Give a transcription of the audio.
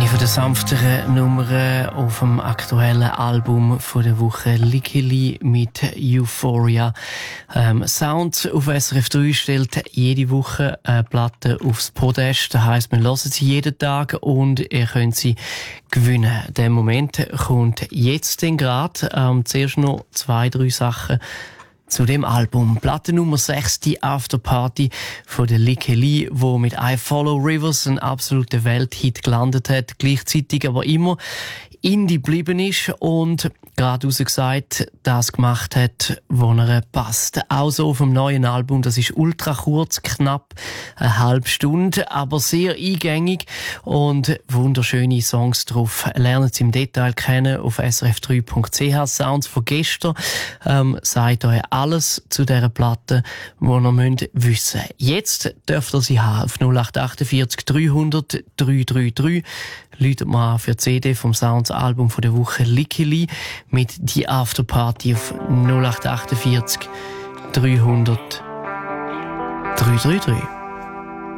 von den sanfteren Nummern auf dem aktuellen Album von der Woche Likili mit Euphoria. Sound auf SRF 3 stellt jede Woche eine Platte aufs Podest. Das heisst, wir hören sie jeden Tag und ihr könnt sie gewinnen. Der Moment kommt jetzt gerade. Zuerst noch 2-3 Sachen zu dem Album. Platte Nummer 6, die Afterparty von der Likili, wo mit I Follow Rivers ein absoluter Welthit gelandet hat, gleichzeitig aber immer Indie geblieben ist und gerade rausgesagt, das gemacht hat, wo er passt. Auch so auf dem neuen Album, das ist ultra kurz, knapp eine halbe Stunde, aber sehr eingängig und wunderschöne Songs drauf. Lernen Sie im Detail kennen auf srf3.ch. Sounds von gestern sagt euch alles zu dieser Platte, wo ihr müsst wissen. Jetzt dürft ihr sie haben auf 0848 300 333. Läutet mal an für die CD vom Sounds Album von der Woche Likili mit die Afterparty auf 0848 300 333.